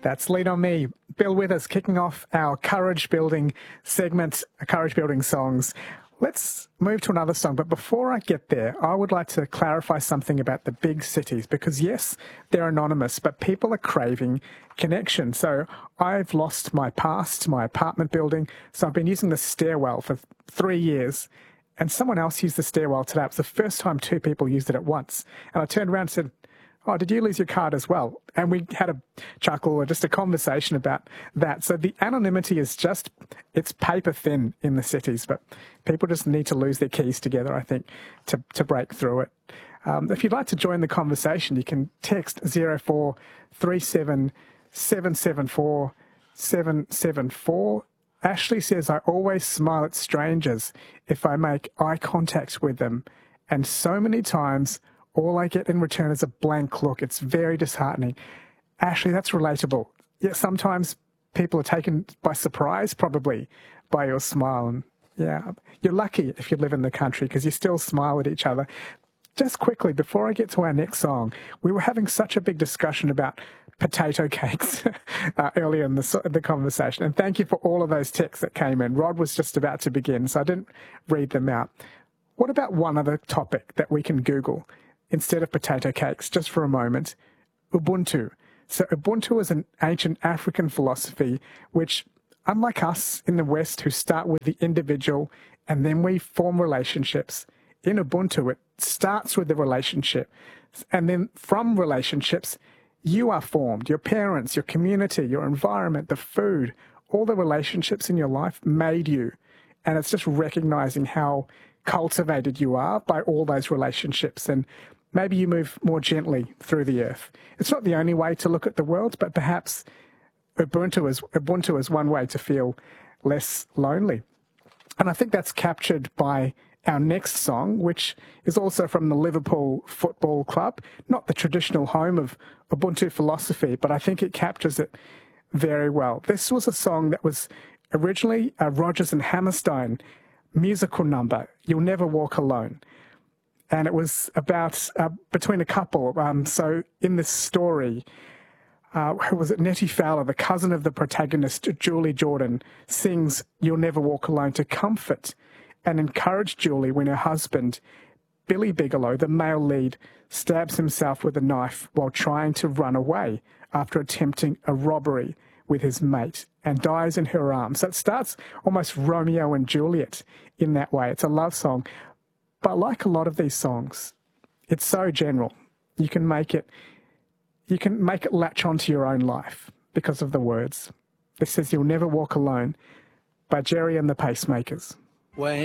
That's Lean On Me. Bill Withers kicking off our courage building segment, courage building songs. Let's move to another song, but before I get there, I would like to clarify something about the big cities, because yes, they're anonymous, but people are craving connection. So I've lost my past, my apartment building, so I've been using the stairwell for 3 years, and someone else used the stairwell today. It was the first time 2 people used it at once. And I turned around and said, "Oh, did you lose your card as well?" And we had a chuckle or just a conversation about that. So the anonymity is just, it's paper thin in the cities, but people just need to lose their keys together, I think, to break through it. If you'd like to join the conversation, you can text 0437 774 774. Ashley says, "I always smile at strangers if I make eye contact with them. And so many times, all I get in return is a blank look. It's very disheartening." Ashley, that's relatable. Yeah, sometimes people are taken by surprise, probably, by your smile. And yeah, you're lucky if you live in the country because you still smile at each other. Just quickly, before I get to our next song, we were having such a big discussion about potato cakes earlier in the conversation. And thank you for all of those texts that came in. Rod was just about to begin, so I didn't read them out. What about one other topic that we can Google instead of potato cakes, just for a moment? Ubuntu. So Ubuntu is an ancient African philosophy which, unlike us in the West who start with the individual and then we form relationships, in Ubuntu it starts with the relationship, and then from relationships you are formed. Your parents, your community, your environment, the food, all the relationships in your life made you. And it's just recognizing how cultivated you are by all those relationships, and maybe you move more gently through the earth. It's not the only way to look at the world, but perhaps Ubuntu is one way to feel less lonely. And I think that's captured by our next song, which is also from the Liverpool Football Club, not the traditional home of Ubuntu philosophy, but I think it captures it very well. This was a song that was originally a Rodgers and Hammerstein musical number, "You'll Never Walk Alone." And it was about between a couple. So in this story, who was it? Nettie Fowler, the cousin of the protagonist, Julie Jordan, sings "You'll Never Walk Alone" to comfort and encourage Julie when her husband, Billy Bigelow, the male lead, stabs himself with a knife while trying to run away after attempting a robbery with his mate, and dies in her arms. So it starts almost Romeo and Juliet in that way. It's a love song. But like a lot of these songs, it's so general. You can make it latch onto your own life because of the words. This says "You'll Never Walk Alone" by Jerry and the Pacemakers. When